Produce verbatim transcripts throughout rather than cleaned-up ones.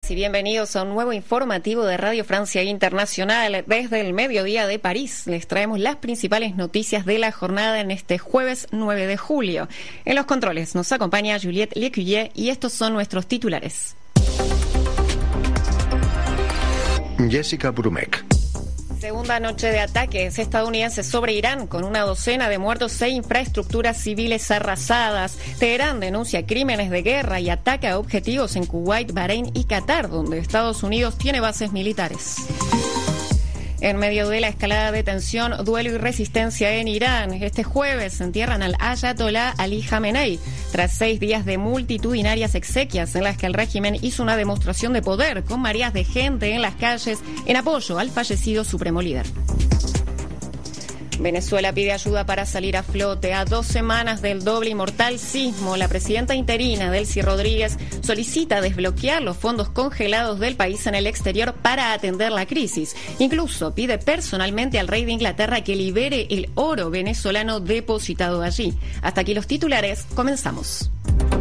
Y bienvenidos a un nuevo informativo de Radio Francia Internacional. Desde el mediodía de París les traemos las principales noticias de la jornada en este jueves nueve de julio. En los controles nos acompaña Juliette Lecuyer y estos son nuestros titulares. Jessica Brumek. Segunda noche de ataques estadounidenses sobre Irán, con una docena de muertos e infraestructuras civiles arrasadas. Teherán denuncia crímenes de guerra y ataca a objetivos en Kuwait, Bahrein y Qatar, donde Estados Unidos tiene bases militares. En medio de la escalada de tensión, duelo y resistencia en Irán, este jueves entierran al Ayatolá Ali Jamenei, tras seis días de multitudinarias exequias en las que el régimen hizo una demostración de poder con mareas de gente en las calles en apoyo al fallecido supremo líder. Venezuela pide ayuda para salir a flote. A dos semanas del doble y mortal sismo, la presidenta interina, Delcy Rodríguez, solicita desbloquear los fondos congelados del país en el exterior para atender la crisis. Incluso pide personalmente al rey de Inglaterra que libere el oro venezolano depositado allí. Hasta aquí los titulares, comenzamos.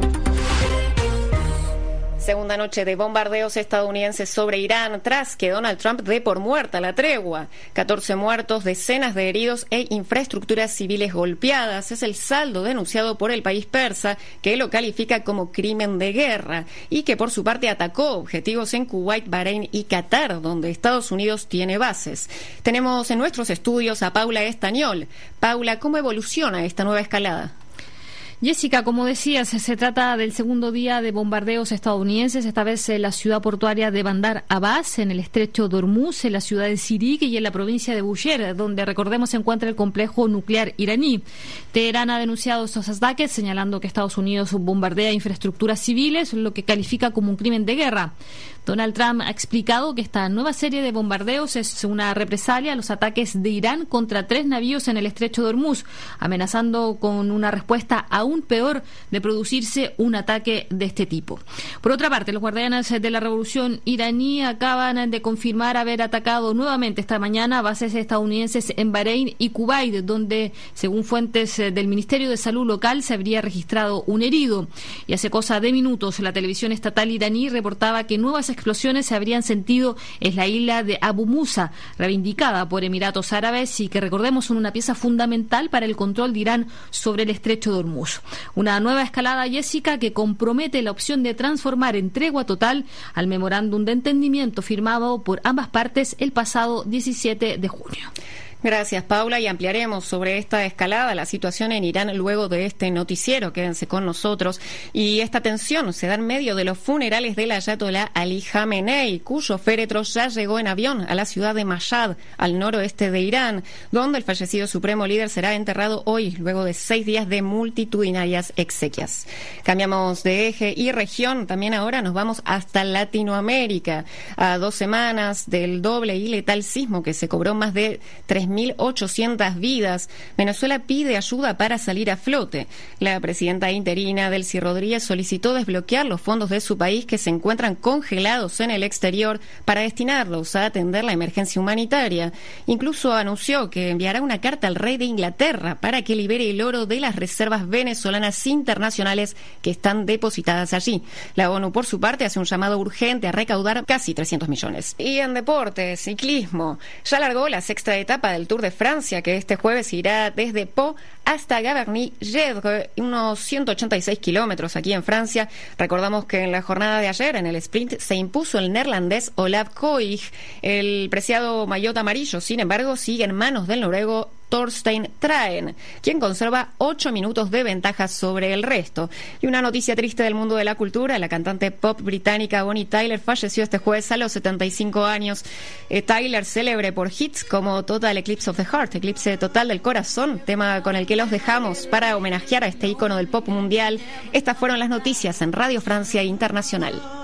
Segunda noche de bombardeos estadounidenses sobre Irán tras que Donald Trump dé por muerta la tregua. catorce muertos, decenas de heridos e infraestructuras civiles golpeadas. Es el saldo denunciado por el país persa, que lo califica como crimen de guerra y que por su parte atacó objetivos en Kuwait, Bahrein y Qatar, donde Estados Unidos tiene bases. Tenemos en nuestros estudios a Paula Estañol. Paula, ¿cómo evoluciona esta nueva escalada? Jessica, como decías, se trata del segundo día de bombardeos estadounidenses, esta vez en la ciudad portuaria de Bandar Abbas, en el estrecho de Hormuz, en la ciudad de Sirik y en la provincia de Bushehr, donde, recordemos, se encuentra el complejo nuclear iraní. Teherán ha denunciado estos ataques, señalando que Estados Unidos bombardea infraestructuras civiles, lo que califica como un crimen de guerra. Donald Trump ha explicado que esta nueva serie de bombardeos es una represalia a los ataques de Irán contra tres navíos en el estrecho de Hormuz, amenazando con una respuesta aún peor de producirse un ataque de este tipo. Por otra parte, los guardianes de la revolución iraní acaban de confirmar haber atacado nuevamente esta mañana bases estadounidenses en Bahrein y Kuwait, donde, según fuentes del Ministerio de Salud local, se habría registrado un herido. Y hace cosa de minutos, la televisión estatal iraní reportaba que nuevas explosiones se habrían sentido en la isla de Abu Musa, reivindicada por Emiratos Árabes y que, recordemos, son una pieza fundamental para el control de Irán sobre el estrecho de Hormuz. Una nueva escalada, Jessica, que compromete la opción de transformar en tregua total al memorándum de entendimiento firmado por ambas partes el pasado diecisiete de junio. Gracias, Paula, y ampliaremos sobre esta escalada, la situación en Irán luego de este noticiero. Quédense con nosotros. Y esta tensión se da en medio de los funerales del Ayatolá Ali Jamenei, cuyo féretro ya llegó en avión a la ciudad de Mashhad, al noroeste de Irán, donde el fallecido supremo líder será enterrado hoy, luego de seis días de multitudinarias exequias. Cambiamos de eje y región. También ahora nos vamos hasta Latinoamérica. A dos semanas del doble y letal sismo que se cobró más de tres mil ochocientas vidas, Venezuela pide ayuda para salir a flote. La presidenta interina, Delcy Rodríguez, solicitó desbloquear los fondos de su país que se encuentran congelados en el exterior para destinarlos a atender la emergencia humanitaria. Incluso anunció que enviará una carta al rey de Inglaterra para que libere el oro de las reservas venezolanas internacionales que están depositadas allí. La ONU, por su parte, hace un llamado urgente a recaudar casi trescientos millones. Y en deportes, ciclismo, ya largó la sexta etapa del Tour de Francia, que este jueves irá desde Pau hasta Gavarnie-Gedre, unos ciento ochenta y seis kilómetros aquí en Francia. Recordamos que en la jornada de ayer, en el sprint, se impuso el neerlandés Olav Koig. El preciado maillot amarillo, sin embargo, sigue en manos del noruego Thorstein Traen, quien conserva ocho minutos de ventaja sobre el resto. Y una noticia triste del mundo de la cultura: la cantante pop británica Bonnie Tyler falleció este jueves a los setenta y cinco años. Eh, Tyler, célebre por hits como Total Eclipse of the Heart, Eclipse total del corazón, tema con el que los dejamos para homenajear a este ícono del pop mundial. Estas fueron las noticias en Radio Francia Internacional.